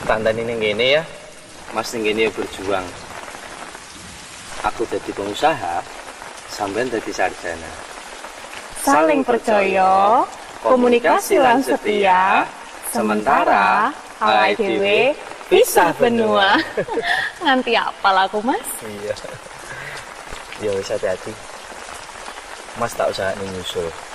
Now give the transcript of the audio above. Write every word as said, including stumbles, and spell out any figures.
tantani ning kene ya. Mas ning kene berjuang. Aku jadi pengusaha, sampean jadi sarjana. Saling percaya, komunikasi lan setia, sementara awake dhewe pisah benua. Nganti apal aku, Mas? Iya. Ya wis hati-hati. Mas tak usah nyusul.